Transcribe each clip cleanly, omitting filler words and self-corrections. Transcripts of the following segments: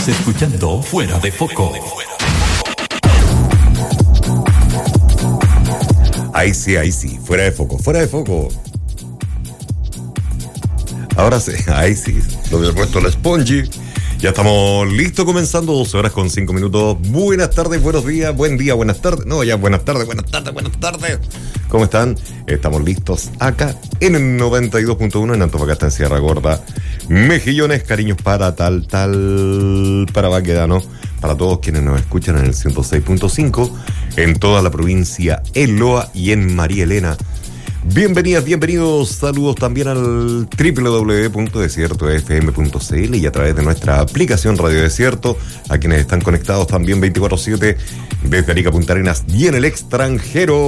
Estás escuchando Fuera de Foco. Ahí sí, fuera de foco. Ahora sí, ahí sí, lo había puesto la Spongy. Ya estamos listos, comenzando 12 horas con 5 minutos. Buenas tardes, buenos días, buen día, buenas tardes. No, ya buenas tardes. ¿Cómo están? Estamos listos acá en el 92.1 en Antofagasta, en Sierra Gorda. Mejillones, cariños para para Baquedano, para todos quienes nos escuchan en el 106.5, en toda la provincia, en Loa y en María Elena. Bienvenidas, bienvenidos, saludos también al www.desiertofm.cl y a través de nuestra aplicación Radio Desierto, a quienes están conectados también 24/7 desde Arica, Punta Arenas y en el extranjero.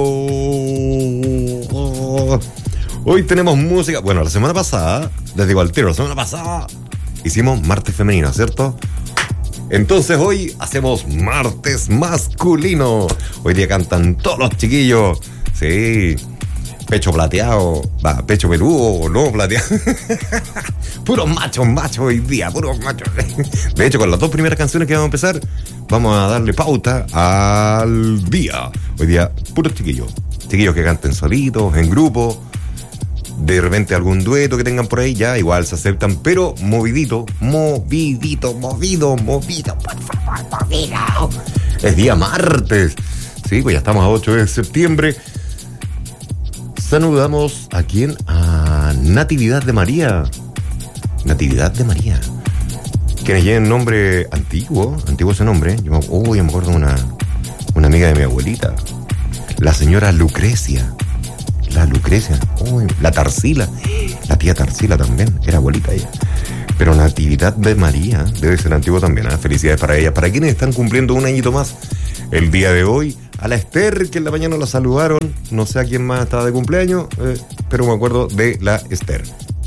Hoy tenemos música, bueno, la semana pasada, les digo al tiro, la semana pasada hicimos martes femenino, ¿cierto? Entonces hoy hacemos martes masculino. Hoy día cantan todos los chiquillos, sí. Pecho plateado, pecho peludo, no plateado. Puros machos hoy día, puros machos. De hecho, con las dos primeras canciones que vamos a empezar, vamos a darle pauta al día. Hoy día, puros chiquillos. Chiquillos que canten solitos, en grupo. De repente algún dueto que tengan por ahí, ya igual se aceptan, pero movido, por favor, movido. Es día martes. Sí, pues ya estamos a 8 de septiembre. Saludamos a quién, a Natividad de María. Quienes lleven nombre antiguo ese nombre. Yo me acuerdo de una amiga de mi abuelita, la señora Lucrecia. La Tarsila, la tía Tarsila también, era abuelita ella. Pero Natividad de María debe ser antiguo también, ¿eh? Felicidades para ella. Para quienes están cumpliendo un añito más el día de hoy, a la Esther, que en la mañana la saludaron, no sé a quién más estaba de cumpleaños, pero me acuerdo de la Esther.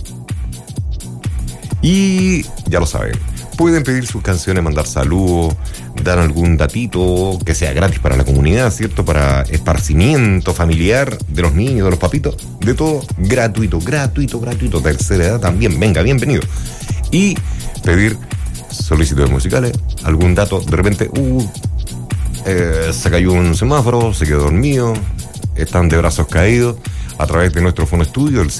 Y ya lo saben, pueden pedir sus canciones, mandar saludos, dar algún datito que sea gratis para la comunidad, ¿cierto? Para esparcimiento familiar de los niños, de los papitos, de todo, gratuito. Tercera edad también, venga, bienvenido. Y pedir solicitudes musicales, algún dato, de repente, se cayó un semáforo, se quedó dormido, están de brazos caídos, a través de nuestro fono estudio, el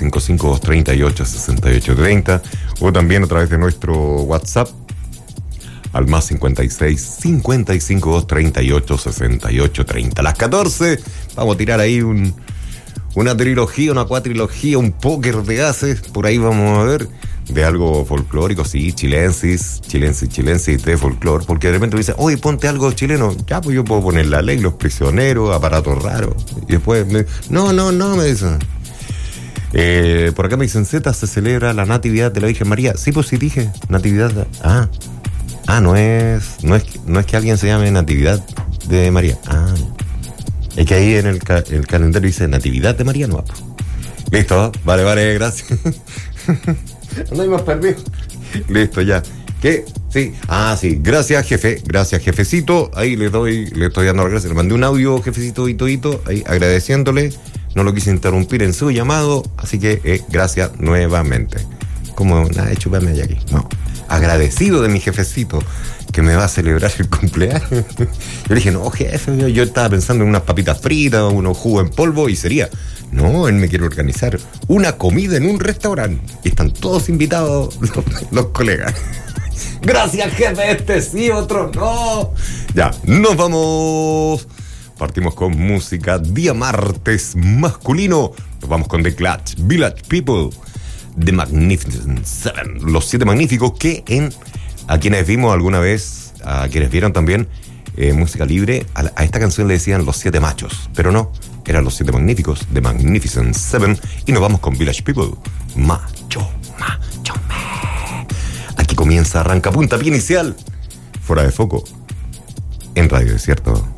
552386830, o también a través de nuestro WhatsApp, al más 56 552 38 68 30. A las 14 vamos a tirar ahí una trilogía, una cuatrilogía, un póker de gases, por ahí vamos a ver, de algo folclórico, sí, chilensis de folclore, porque de repente me dicen, oye, ponte algo chileno, ya pues yo puedo poner La Ley, Los Prisioneros, Aparatos Raros, y después no, me dicen. Por acá me dicen, se celebra la Natividad de la Virgen María. Sí, pues sí dije, Natividad, no es que alguien se llame Natividad de María, es que ahí en el calendario dice Natividad de María, no. Listo, vale, gracias. No hay más permiso. Listo, ya. ¿Qué? Sí. Sí. Gracias, jefe. Gracias, jefecito. Ahí le estoy dando las gracias. Le mandé un audio, jefecito, hito, ahí agradeciéndole. No lo quise interrumpir en su llamado. Así que, gracias nuevamente. Como nada de chuparme allá aquí. No. Agradecido de mi jefecito que me va a celebrar el cumpleaños. Yo le dije, no, jefe, yo estaba pensando en unas papitas fritas, unos jugos en polvo y sería. No, él me quiere organizar una comida en un restaurante. Y están todos invitados los colegas. Gracias, jefe, este sí, otro no. Ya, nos vamos. Partimos con música. Día martes masculino. Nos vamos con The Clutch, Village People, The Magnificent Seven. Los 7 magníficos que a quienes vimos alguna vez, a quienes vieron también música libre, a esta canción le decían los 7 machos. Pero no. Eran los 7 magníficos, The Magnificent Seven, y nos vamos con Village People. Macho. Aquí comienza, arranca punta pie inicial. Fuera de foco, en Radio Desierto.